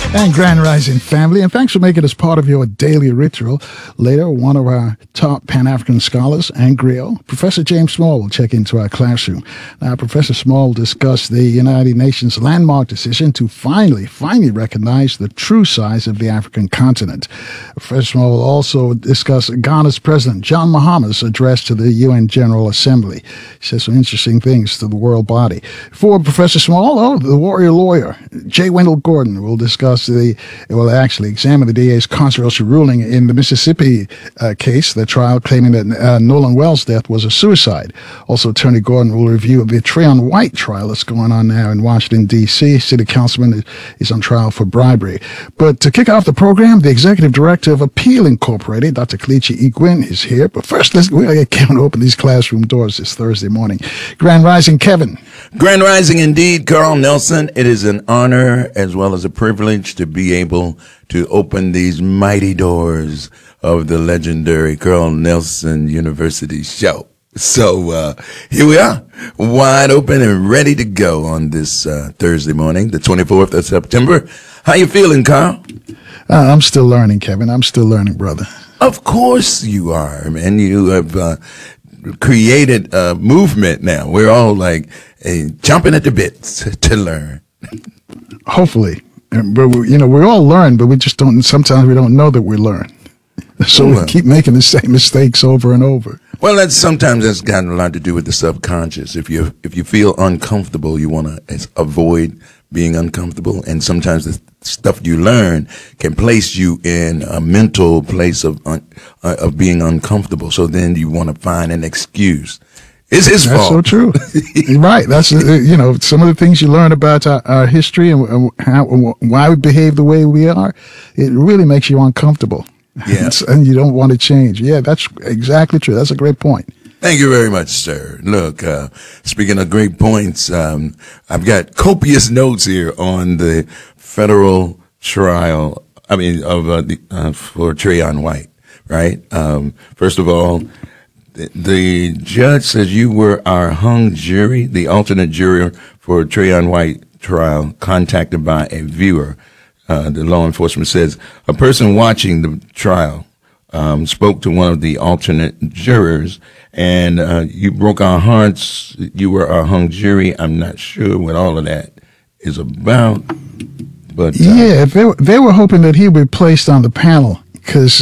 And Grand Rising family, and thanks for making us part of your daily ritual. Later, one of our top Pan-African scholars and griot, Professor James Small, will check into our classroom. Now, Professor Small discussed the United Nations landmark decision to finally recognize the true size of the African continent. Professor Small will also discuss Ghana's President John Mahama's address to the UN General Assembly. He says some interesting things to the world body. For Professor Small, the warrior lawyer, J. Wendell Gordon, will examine the DA's controversial ruling in the Mississippi case, the trial claiming that Nolan Wells' death was a suicide. Also, Attorney Gordon will review the Trayon White trial that's going on now in Washington, D.C. City councilman is on trial for bribery. But to kick off the program, the executive director of Appeal Incorporated, Dr. Kelechi Igwin, is here. But first, we're going to get Kevin to open these classroom doors this Thursday morning. Grand Rising, Kevin. Grand Rising indeed, Carl Nelson. It is an honor as well as a privilege to be able to open these mighty doors of the legendary Carl Nelson University show. So here we are, wide open and ready to go on this Thursday morning, the 24th of September. How you feeling, Carl? I'm still learning, Kevin. I'm still learning, brother. Of course you are, man. You have created a movement now. We're all like chomping at the bits to learn. Hopefully. But, we all learn, but we just don't, sometimes we don't know that we learn. So we keep making the same mistakes over and over. Well, sometimes that's got a lot to do with the subconscious. If you feel uncomfortable, you want to avoid being uncomfortable. And sometimes the stuff you learn can place you in a mental place of being uncomfortable. So then you want to find an excuse. It's his fault. That's so true. Right. That's, some of the things you learn about our history and why we behave the way we are, it really makes you uncomfortable. Yeah. And you don't want to change. Yeah, that's exactly true. That's a great point. Thank you very much, sir. Look, speaking of great points, I've got copious notes here on the federal trial, for Trayon White, right? First of all, the judge says you were our hung jury, the alternate juror for Trayon White trial, contacted by a viewer. The law enforcement says a person watching the trial spoke to one of the alternate jurors, and you broke our hearts. You were our hung jury. I'm not sure what all of that is about, but they were hoping that he would be placed on the panel. Because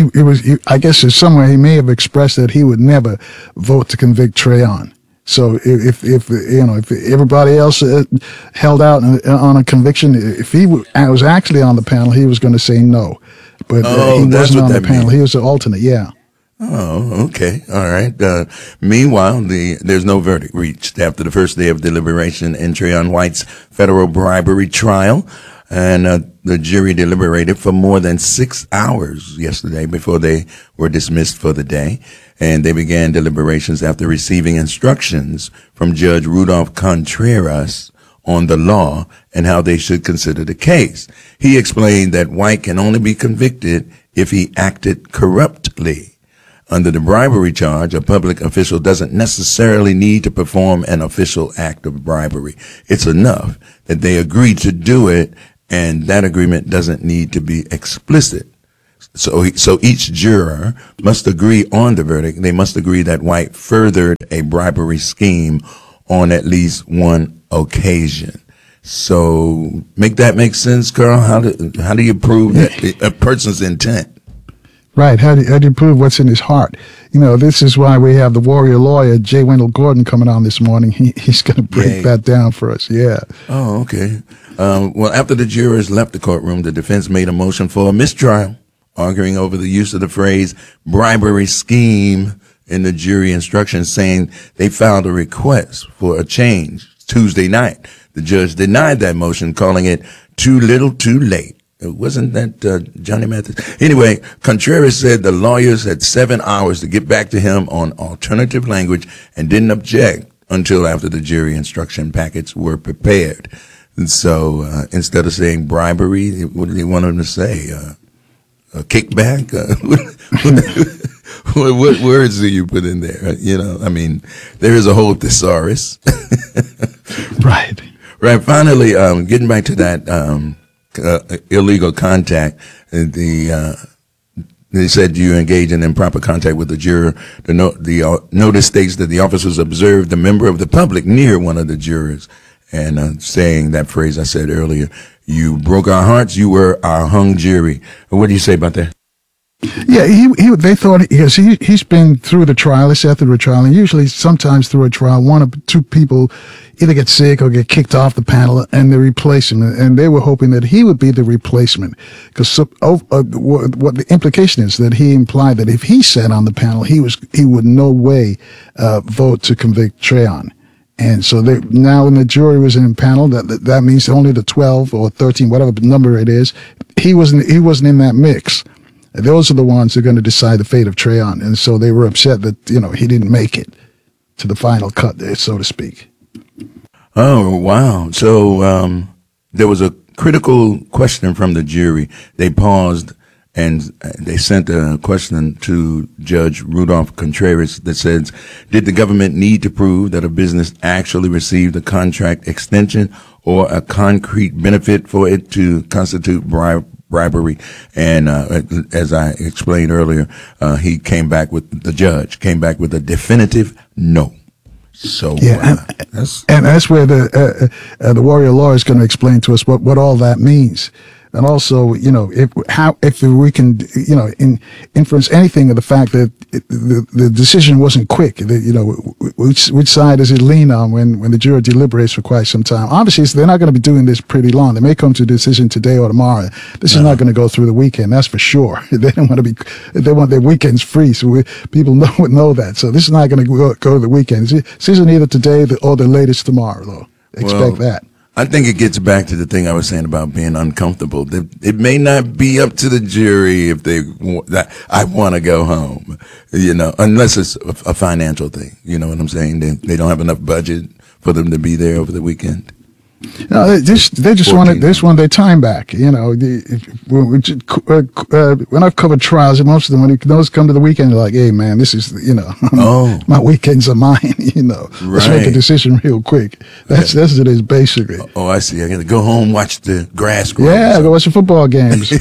I guess in somewhere he may have expressed that he would never vote to convict Trayon. So if everybody else held out on a conviction, if he was actually on the panel, he was going to say no. But he wasn't on the panel. He was the alternate. Yeah. Oh, okay. All right. Meanwhile, there's no verdict reached after the first day of deliberation in Trayon White's federal bribery trial. And the jury deliberated for more than 6 hours yesterday before they were dismissed for the day. And they began deliberations after receiving instructions from Judge Rudolph Contreras on the law and how they should consider the case. He explained that White can only be convicted if he acted corruptly. Under the bribery charge, a public official doesn't necessarily need to perform an official act of bribery. It's enough that they agree to do it, and that agreement doesn't need to be explicit. So each juror must agree on the verdict. They must agree that White furthered a bribery scheme on at least one occasion. So make sense, Carl? How do you prove that a person's intent? Right. How do you prove what's in his heart? This is why we have the warrior lawyer, J. Wendell Gordon, coming on this morning. He's going to break that down for us. Yeah. Oh, okay. Well, after the jurors left the courtroom, the defense made a motion for a mistrial, arguing over the use of the phrase bribery scheme in the jury instructions, saying they filed a request for a change Tuesday night. The judge denied that motion, calling it too little, too late. Wasn't that Johnny Mathis? Anyway, Contreras said the lawyers had 7 hours to get back to him on alternative language and didn't object until after the jury instruction packets were prepared. And so instead of saying bribery, what did he want him to say? A kickback? What words do you put in there? There is a whole thesaurus. Right. Right. Finally, getting back to that illegal contact. They said you engage in improper contact with the juror. The notice states that the officers observed a member of the public near one of the jurors, and saying that phrase I said earlier, "You broke our hearts. You were our hung jury." What do you say about that? Yeah, they thought, because he's been through the trial, he sat through a trial, and usually sometimes through a trial, one or two people either get sick or get kicked off the panel and they replace him. And they were hoping that he would be the replacement, because what the implication is that he implied that if he sat on the panel, he would no way vote to convict Trayon. And so now when the jury was in panel, that means only the 12 or 13, whatever number it is, he wasn't in that mix. Those are the ones who are going to decide the fate of Trayon. And so they were upset that, he didn't make it to the final cut there, so to speak. Oh, wow. So there was a critical question from the jury. They paused and they sent a question to Judge Rudolph Contreras that says, did the government need to prove that a business actually received a contract extension or a concrete benefit for it to constitute bribery? And as I explained earlier, the judge came back with a definitive no. So that's where the warrior law is going to explain to us what all that means. And also, if we can, inference anything of the fact that the decision wasn't quick, which side does it lean on when the jury deliberates for quite some time? Obviously, they're not going to be doing this pretty long. They may come to a decision today or tomorrow. This is not going to go through the weekend, that's for sure. They want their weekends free, so people know that. So this is not going to go the weekend. This isn't either today or the latest tomorrow, though. Expect that. I think it gets back to the thing I was saying about being uncomfortable. It may not be up to the jury if I want to go home, unless it's a financial thing. You know what I'm saying? They don't have enough budget for them to be there over the weekend. No, they just wanted their time back. When I've covered trials, most of them, when those come to the weekend, they're like, "Hey, man, this is my weekends are mine." Let's make a decision real quick. That's what it is basically. Oh, I see. I got to go home, watch the grass grow. Yeah, go watch the football games.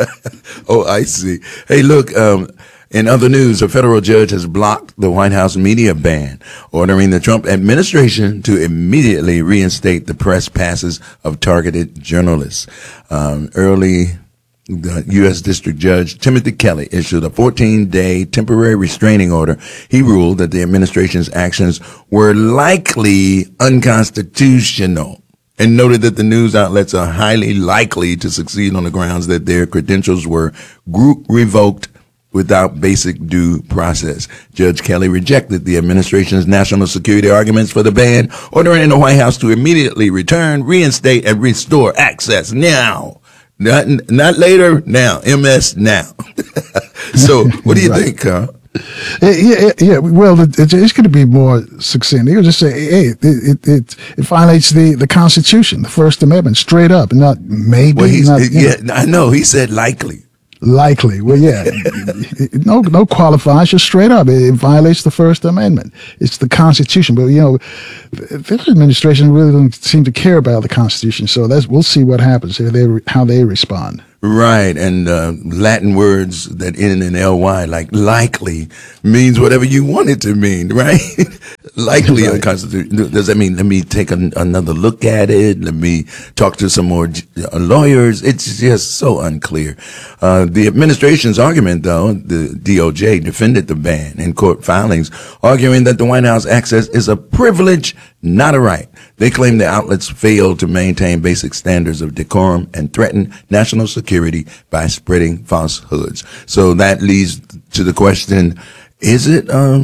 Oh, I see. Hey, look. In other news, a federal judge has blocked the White House media ban, ordering the Trump administration to immediately reinstate the press passes of targeted journalists. Early, the U.S. District Judge Timothy Kelly issued a 14-day temporary restraining order. He ruled that the administration's actions were likely unconstitutional, and noted that the news outlets are highly likely to succeed on the grounds that their credentials were group revoked without basic due process. Judge Kelly rejected the administration's national security arguments for the ban, ordering the White House to immediately return, reinstate, and restore access now. Not later, now. MS now. So, what do you think, Carl? Yeah. Well, it's going to be more succinct. He'll just say, "Hey, it violates the Constitution, the First Amendment, straight up, and not maybe." Well, I know. He said likely. Likely. Well, yeah. No qualifiers, just straight up. It violates the First Amendment. It's the Constitution. But, this administration really doesn't seem to care about the Constitution. So we'll see what happens, how they respond. Right. And Latin words that end in ly, like likely, means whatever you want it to mean, right? Likely right. Unconstitutional. Does that mean let me take another look at it? Let me talk to some more lawyers? It's just so unclear. The administration's argument, though, the DOJ defended the ban in court filings, arguing that the White House access is a privilege, not a right. They claim the outlets failed to maintain basic standards of decorum and threaten national security by spreading falsehoods. So that leads to the question, is it,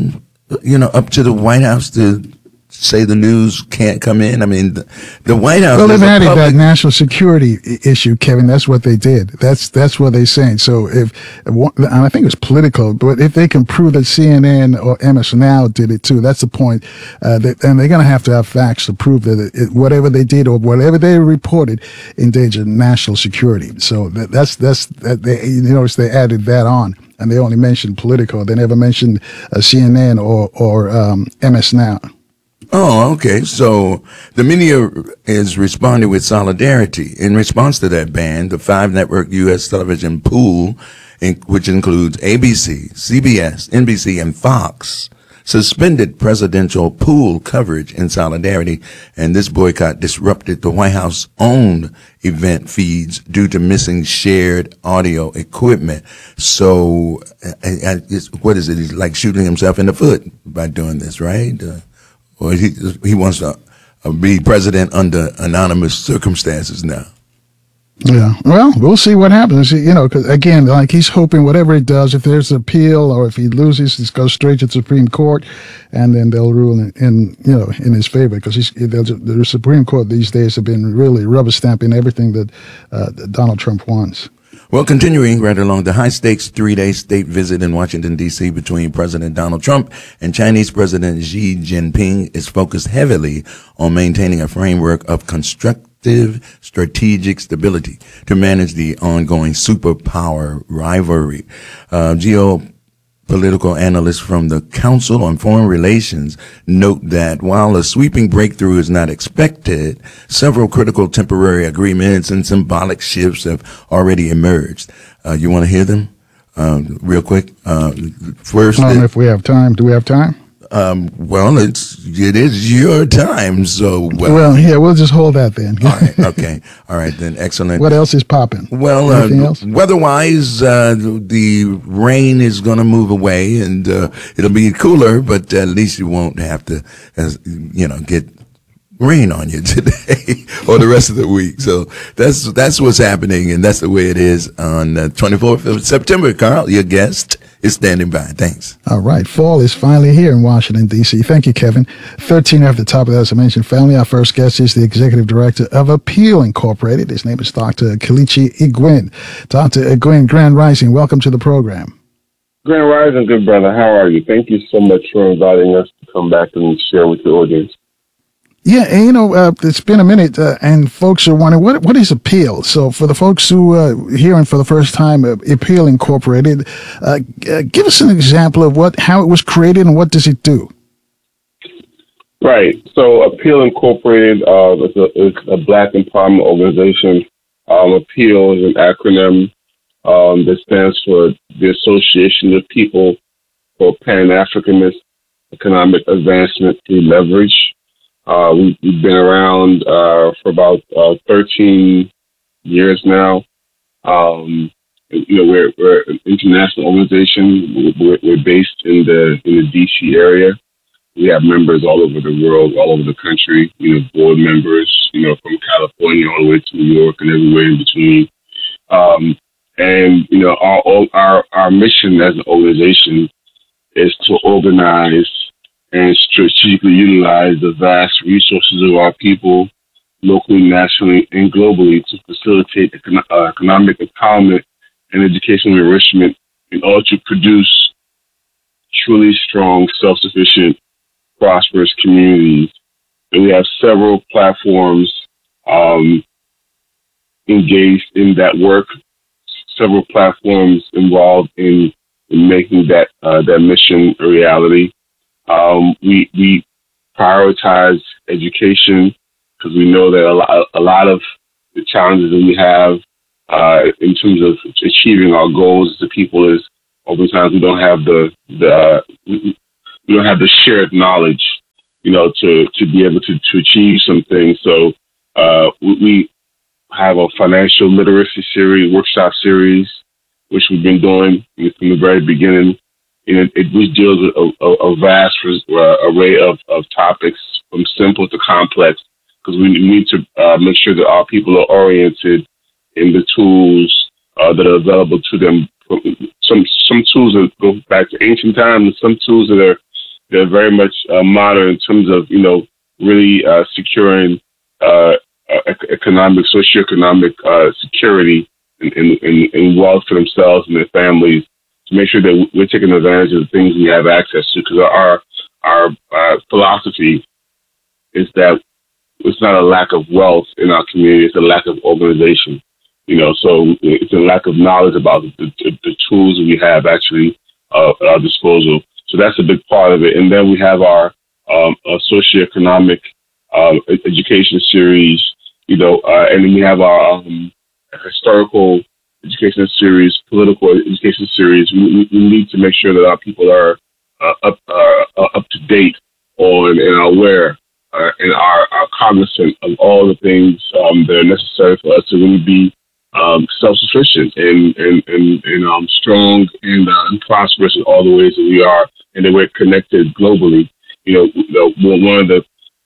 up to the White House to say the news can't come in? I mean, the White House. Well, they've added that national security issue, Kevin. That's what they did. That's what they're saying. So and I think it was political, but if they can prove that CNN or MS Now did it too, that's the point. And they're going to have facts to prove that whatever they did or whatever they reported endangered national security. So that's you notice they added that on. And they only mentioned political. They never mentioned CNN or MS Now. Oh, okay. So the media is responding with solidarity. In response to that ban, the 5 network U.S. television pool, which includes ABC, CBS, NBC, and Fox, suspended presidential pool coverage in solidarity, and this boycott disrupted the White House-owned event feeds due to missing shared audio equipment. So, what is it? He's like shooting himself in the foot by doing this, right? Or he wants to be president under anonymous circumstances now. Yeah, well, we'll see what happens. You know, because again, like he's hoping whatever he does, if there's an appeal or if he loses, it goes straight to the Supreme Court, and then they'll rule in his favor. Because the Supreme Court these days have been really rubber stamping everything that Donald Trump wants. Well, continuing right along, the high-stakes 3-day state visit in Washington, D.C. between President Donald Trump and Chinese President Xi Jinping is focused heavily on maintaining a framework of constructive strategic stability to manage the ongoing superpower rivalry. Geopolitical analysts from the Council on Foreign Relations note that while a sweeping breakthrough is not expected, several critical temporary agreements and symbolic shifts have already emerged. You want to hear them real quick? First, if we have time. Do we have time? Well, it is your time, so well, yeah, we'll just hold that then. All right, okay, all right then, excellent. What else is popping? Well, weather-wise, the rain is going to move away, and it'll be cooler, but at least you won't have to, get rain on you today or the rest of the week. So that's what's happening, and that's the way it is on the 24th of September. Carl, your guest, is standing by. Thanks. All right. Fall is finally here in Washington, D.C. Thank you, Kevin. 13 after the top of that, as I mentioned, family. Our first guest is the Executive Director of Appeal Incorporated. His name is Dr. Kelechi Egwin. Dr. Egwin, Grand Rising, welcome to the program. Grand Rising, good brother. How are you? Thank you so much for inviting us to come back and share with the audience. Yeah, and it's been a minute, and folks are wondering, what is Appeal? So for the folks who are hearing for the first time, Appeal Incorporated, give us an example of how it was created and what does it do? Right. So Appeal Incorporated is a Black empowerment organization. Appeal is an acronym that stands for the Association of People for Pan-Africanist Economic Advancement Through Leverage. We've been around for about 13 years now. We're an international organization. We're based in the DC area. We have members all over the world, all over the country. Board members, from California all the way to New York and everywhere in between. Our mission as an organization is to organize and strategically utilize the vast resources of our people, locally, nationally, and globally, to facilitate economic empowerment and educational enrichment in order to produce truly strong, self-sufficient, prosperous communities. And we have several platforms engaged in that work, several platforms involved in making that mission a reality. We prioritize education because we know that a lot of the challenges that we have in terms of achieving our goals as a people is oftentimes we don't have the shared knowledge, to be able to achieve some things. So we have a financial literacy series, workshop series, which we've been doing from the very beginning. It deals with a vast array of topics, from simple to complex, because we need to make sure that our people are oriented in the tools that are available to them. Some tools that go back to ancient times, and some tools they're very much modern in terms of really securing socioeconomic security and wealth for themselves and their families, to make sure that we're taking advantage of the things we have access to. Because our philosophy is that it's not a lack of wealth in our community; it's a lack of organization. So it's a lack of knowledge about the tools that we have actually at our disposal. So that's a big part of it. And then we have our a socioeconomic education series, and then we have our historical education series, political education series. We need to make sure that our people are up to date on and are aware and are cognizant of all the things that are necessary for us to really be self-sufficient and strong and prosperous in all the ways that we are, and that we're connected globally. One of the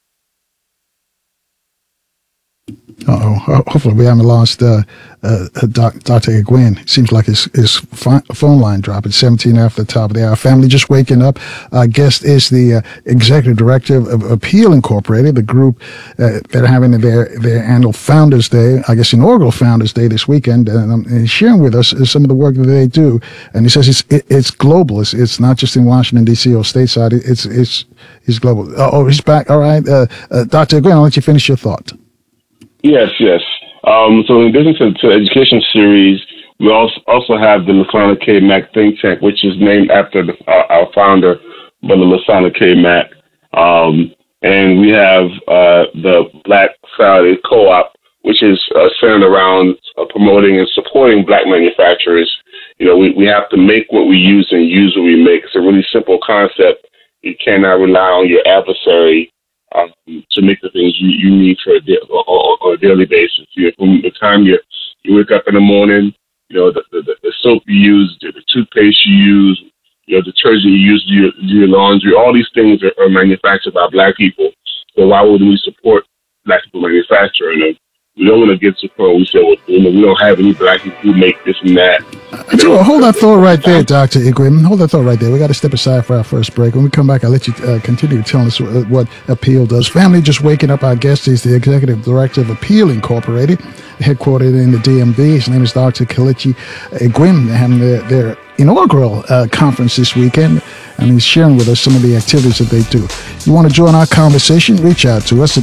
hopefully we haven't lost Dr. Egwin. Seems like his phone line dropped at 17 after the top of the hour. Family just waking up. Our guest is the executive director of Appeal Incorporated, the group that are having their annual Founders Day, I guess inaugural Founders Day this weekend, and sharing with us some of the work that they do. And he says it's global. It's not just in Washington, D.C. or stateside. It's global. He's back. All right. Dr. Egwin, I'll let you finish your thought. Yes. So in addition to the education series, we also have the Lasana K. Mack think tank, which is named after our founder, Brother Lasana K. Mack. And we have the Black Saturday Co-op, which is centered around promoting and supporting Black manufacturers. We have to make what we use and use what we make. It's a really simple concept. You cannot rely on your adversary to make the things you need for a daily basis. From the time you wake up in the morning, the soap you use, the toothpaste you use, the detergent you use to do your laundry, all these things are manufactured by Black people. So why wouldn't we support Black people manufacturing them? We don't want to get to the point where we say, we don't have any Black people who make this and that. Hold that thought right there, Dr. Egwin. Hold that thought right there. We got to step aside for our first break. When we come back, I'll let you continue telling us what Appeal does. Family just waking up. Our guest is the executive director of Appeal Incorporated, headquartered in the DMV. His name is Dr. Kelechi Egwin. They're having their inaugural conference this weekend, and he's sharing with us some of the activities that they do. You want to join our conversation? Reach out to us at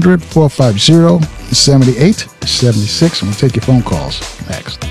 800-450-7876, and we'll take your phone calls next.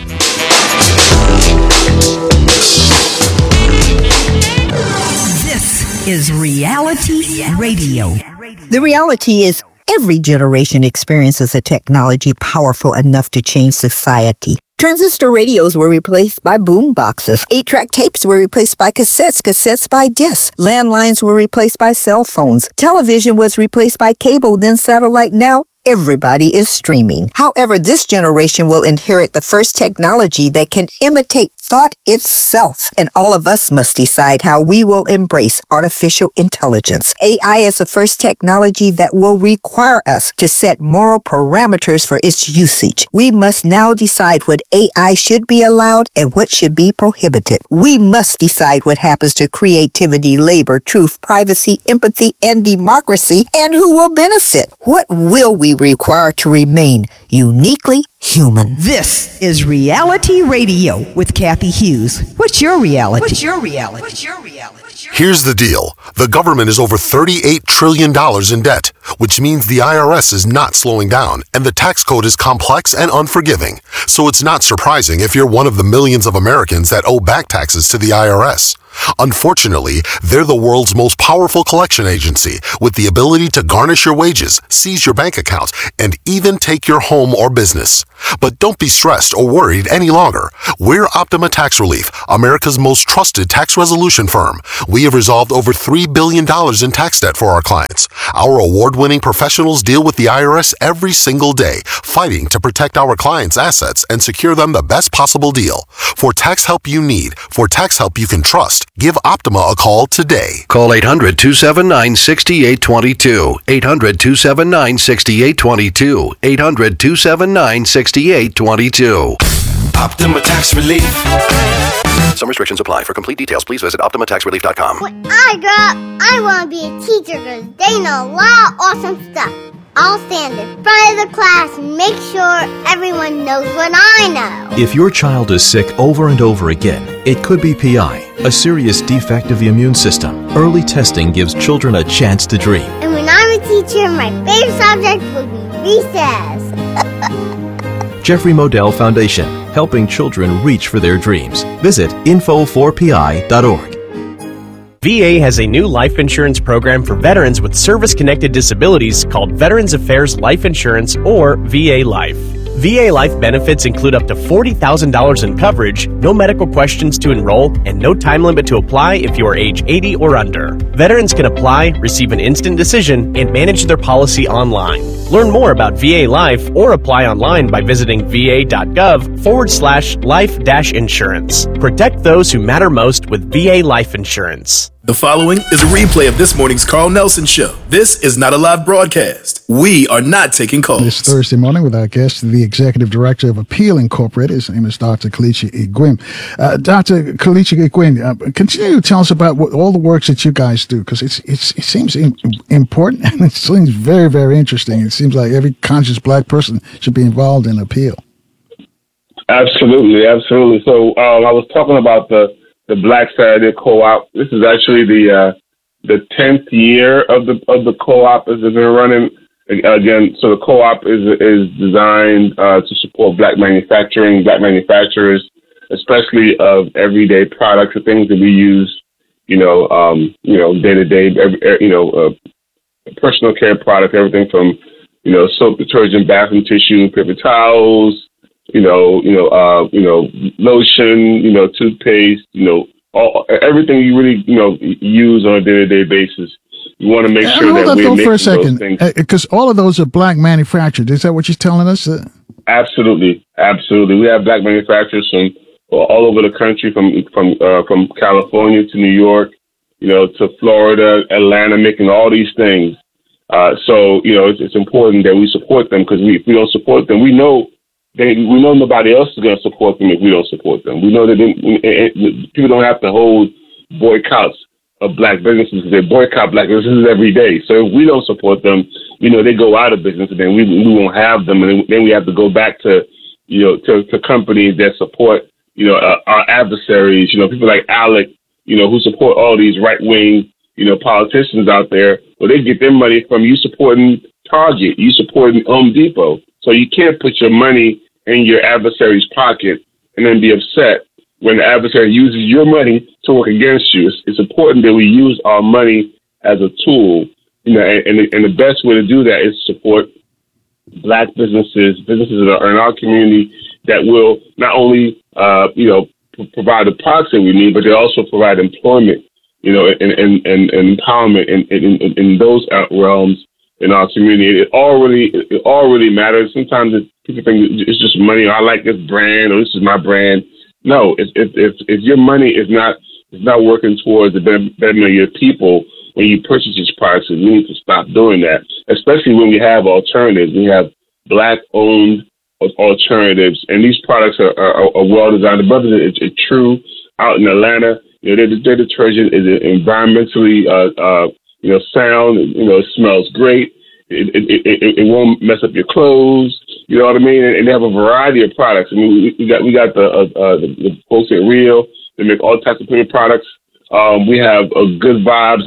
This is Reality Radio. The reality is every generation experiences a technology powerful enough to change society. Transistor radios were replaced by boom boxes. 8-track tapes were replaced by cassettes by discs. Landlines were replaced by cell phones. Television was replaced by cable, then satellite. Now everybody is streaming. However, this generation will inherit the first technology that can imitate thought itself, and all of us must decide how we will embrace artificial intelligence. AI is the first technology that will require us to set moral parameters for its usage. We must now decide what AI should be allowed and what should be prohibited. We must decide what happens to creativity, labor, truth, privacy, empathy, and democracy, and who will benefit. What will we require to remain uniquely human? This is Reality Radio with Kathy Hughes. What's your reality? Here's the deal. The government is over $38 trillion in debt, which means the IRS is not slowing down, and the tax code is complex and unforgiving. So it's not surprising if you're one of the millions of Americans that owe back taxes to the IRS. Unfortunately, they're the world's most powerful collection agency, with the ability to garnish your wages, seize your bank account, and even take your home or business. But don't be stressed or worried any longer. We're Optima Tax Relief, America's most trusted tax resolution firm. We have resolved over $3 billion in tax debt for our clients. Our award-winning professionals deal with the IRS every single day, fighting to protect our clients' assets and secure them the best possible deal. For tax help you need, for tax help you can trust, give Optima a call today. Call 800-279-6822. 800-279-6822. 800-279-6822. Optima Tax Relief. Some restrictions apply. For complete details, please visit OptimaTaxRelief.com. When I grow up, I want to be a teacher because they know a lot of awesome stuff. I'll stand in front of the class and make sure everyone knows what I know. If your child is sick over and over again, it could be PI, a serious defect of the immune system. Early testing gives children a chance to dream. And when I'm a teacher, my favorite subject will be recess. Jeffrey Modell Foundation, helping children reach for their dreams. Visit info4pi.org. VA has a new life insurance program for veterans with service-connected disabilities called Veterans Affairs Life Insurance, or VA Life. VA Life benefits include up to $40,000 in coverage, no medical questions to enroll, and no time limit to apply if you are age 80 or under. Veterans can apply, receive an instant decision, and manage their policy online. Learn more about VA Life or apply online by visiting va.gov/life-insurance. Protect those who matter most with VA Life Insurance. The following is a replay of this morning's Carl Nelson Show. This is not a live broadcast. We are not taking calls. This Thursday morning with our guest, the Executive Director of Appeal Incorporated. His name is Dr. Kelechi Eguim. Dr. Kelechi Eguim, continue to tell us about all the works that you guys do, because it seems important and it seems very, very interesting. It seems like every conscious black person should be involved in appeal. Absolutely, absolutely. So I was talking about the Black Saturday Co-op. This is actually the 10th year of the co-op as it's been running. Again, so the co-op is designed to support black manufacturing, black manufacturers, especially of everyday products, the things that we use, day to day, personal care products, everything from soap, detergent, bathroom tissue, paper towels, lotion, toothpaste, everything you really, use on a day-to-day basis. You want to make sure that we're making those things. Because all of those are black manufactured. Is that what you're telling us? Absolutely. Absolutely. We have black manufacturers from all over the country, from California to New York, to Florida, Atlanta, making all these things. So it's important that we support them, because if we don't support them, we know nobody else is going to support them if we don't support them. We know that people don't have to hold boycotts of black businesses. They boycott black businesses every day. So if we don't support them, they go out of business, and then we won't have them. And then we have to go back to companies that support, our adversaries, people like ALEC, who support all these right-wing, politicians out there. Well, they get their money from you supporting Target, you supporting Home Depot. So you can't put your money in your adversary's pocket and then be upset when the adversary uses your money to work against you. It's important that we use our money as a tool, and the best way to do that is support black businesses that are in our community that will not only, provide the products that we need, but they also provide employment, and empowerment in those realms in our community. It all really matters. Sometimes people think it's just money. Or I like this brand, or this is my brand. No, if your money is not working towards the betterment of your people when you purchase these products, we need to stop doing that. Especially when we have alternatives. We have black-owned alternatives, and these products are well designed. The brothers are True out in Atlanta. Their detergent is environmentally sound. It smells great. It won't mess up your clothes. You know what I mean? And they have a variety of products. I mean, we got the folks at Rio. They make all types of cleaning products. We have Good Vibes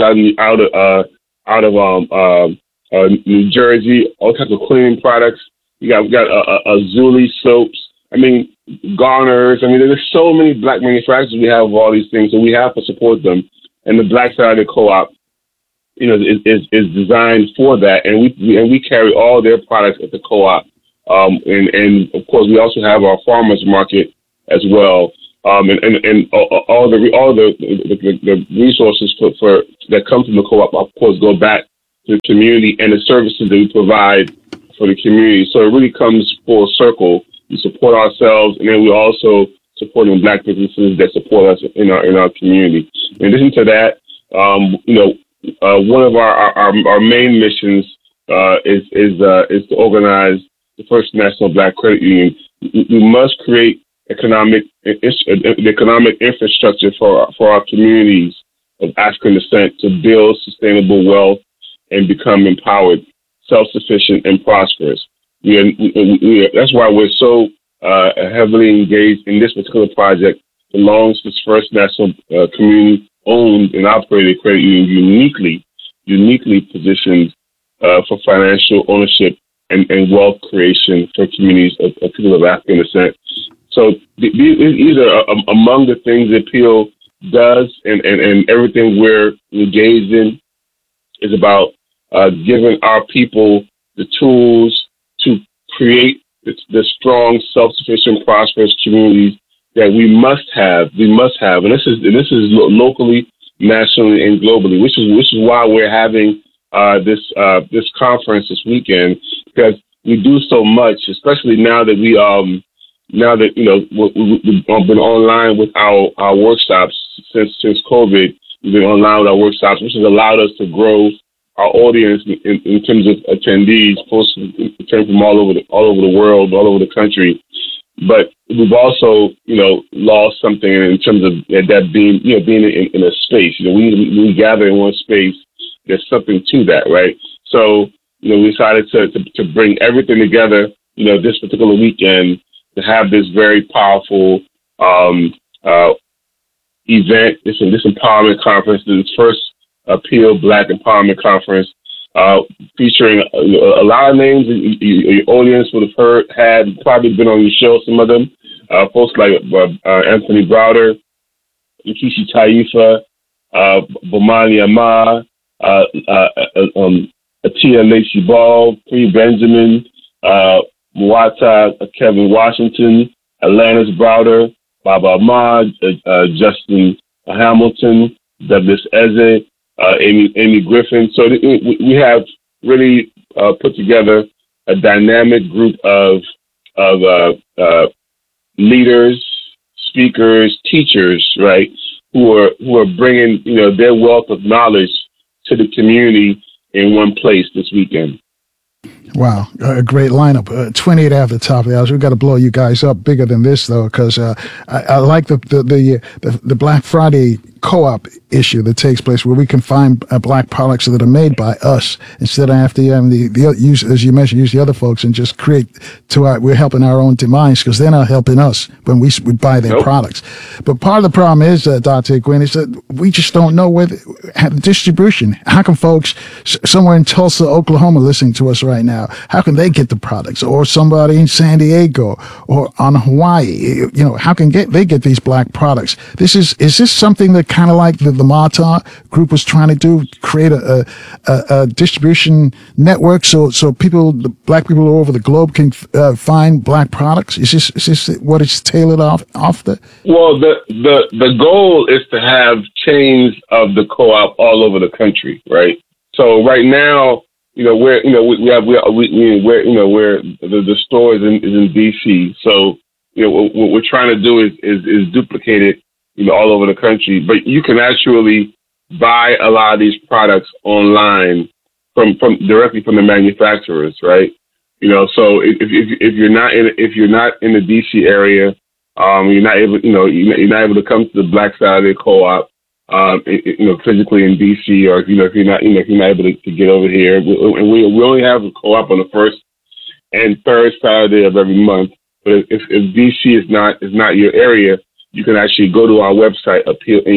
out of New Jersey. All types of cleaning products. We got Azuli soaps. I mean, Garners. I mean, there's so many black manufacturers we have of all these things, so we have to support them. And the Black Saturday Co-op, is designed for that, and we carry all their products at the co-op, and of course we also have our farmers market as well, and all the resources for that come from the co-op, of course, go back to the community and the services that we provide for the community. So it really comes full circle. We support ourselves, and then we also supporting black businesses that support us in our community. In addition to that, one of our main missions is to organize the First National Black Credit Union. We must create economic infrastructure for our communities of African descent to build sustainable wealth and become empowered, self-sufficient, and prosperous. That's why we're so heavily engaged in this particular project. The longest First National community-owned and operated credit union, uniquely positioned for financial ownership and wealth creation for communities of people of African descent. So these are among the things that Appeal does and everything we're engaged in is about giving our people the tools to create the strong, self-sufficient, prosperous communities that we must have. And this is locally, nationally, and globally, which is why we're having this conference this weekend, because we do so much, especially now that we've been online with our workshops since COVID. We've been online with our workshops, which has allowed us to grow our audience in terms of attendees, folks from all over the world, all over the country. But we've also, lost something in terms of that being in a space. We gather in one space. There's something to that, right? So, we decided to bring everything together, this particular weekend to have this very powerful event, this empowerment conference, this first Appeal Black Empowerment Conference, featuring a lot of names your audience would have probably been on your show, some of them, folks like Anthony Browder, Nkechi Taifa, Bomani Amar, Atia Lacey Ball, Free Benjamin, Mwata Kevin Washington, Atlantis Browder, Baba Ahmad, Justin Hamilton, Douglas Eze, Amy Griffin. So we have really put together a dynamic group of leaders, speakers, teachers, right, who are bringing their wealth of knowledge to the community in one place this weekend. Wow, a great lineup. 28 at the top of the hour. We've got to blow you guys up bigger than this, though, because I like the Black Friday co-op issue that takes place where we can find black products that are made by us instead of after having as you mentioned, use the other folks and just create we're helping our own demise because they're not helping us when we buy their products. But part of the problem is, Dr. Gwynn, is that we just don't know where the distribution. How can folks somewhere in Tulsa, Oklahoma listening to us right now, how can they get the products? Or somebody in San Diego or on Hawaii, how can they get these black products? Is this something that kind of like the Mata group was trying to do, create a distribution network so black people all over the globe can find black products? Is this what it's tailored off the? Well, the goal is to have chains of the co-op all over the country, right? So right now, where the store is in DC. So what we're trying to do is duplicate it all over the country, but you can actually buy a lot of these products online from directly from the manufacturers, right? So if you're not in the DC area, you're not able to come to the black side of the co-op, physically in DC, or if you're not able to get over here. And we only have a co-op on the first and third Saturday of every month. But if DC is not your area, you can actually go to our website,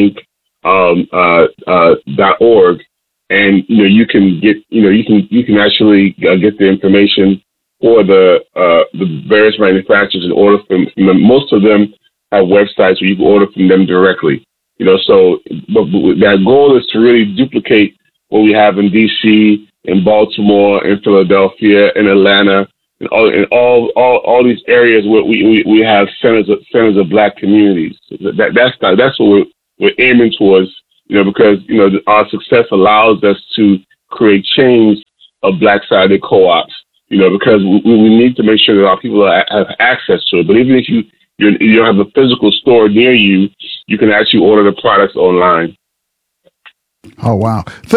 appealinc.org, and you can actually get the information for the various manufacturers and order from them. Most of them have websites where you can order from them directly. So but that goal is to really duplicate what we have in DC, in Baltimore, in Philadelphia, in Atlanta, in all these areas where we have centers of black communities. That's what we're aiming towards, because our success allows us to create chains of black-sided co-ops, because we need to make sure that our people have access to it. But even if you don't have a physical store near you, you can actually order the products online. Oh, wow.